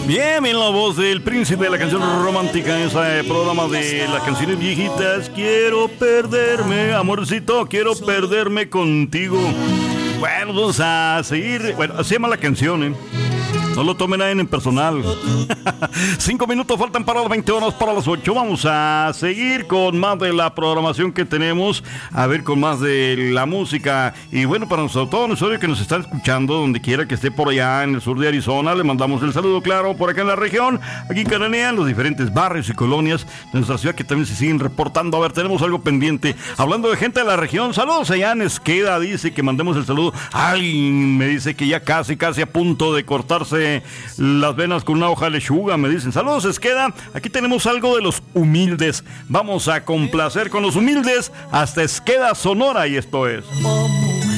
Bien, en la voz del príncipe de la canción romántica, ese programa de las canciones viejitas. Quiero perderme, amorcito, quiero perderme contigo. Bueno, vamos a seguir. Bueno, se llama la canción, ¿eh? No lo tomen en personal. 5 minutos faltan para las 20 horas, para las 8. Vamos a seguir con más de la programación que tenemos. A ver, con más de la música. Y bueno, para todos nosotros que nos están escuchando, donde quiera que esté por allá en el sur de Arizona, le mandamos el saludo, claro, por acá en la región. Aquí en Cananea, en los diferentes barrios y colonias de nuestra ciudad que también se siguen reportando. A ver, tenemos algo pendiente. Hablando de gente de la región, saludos allá en Esqueda. Dice que mandemos el saludo. Alguien me dice que ya casi a punto de cortarse las venas con una hoja de lechuga, me dicen. Saludos, Esqueda. Aquí tenemos algo de Los Humildes. Vamos a complacer con Los Humildes hasta Esqueda, Sonora, y esto es...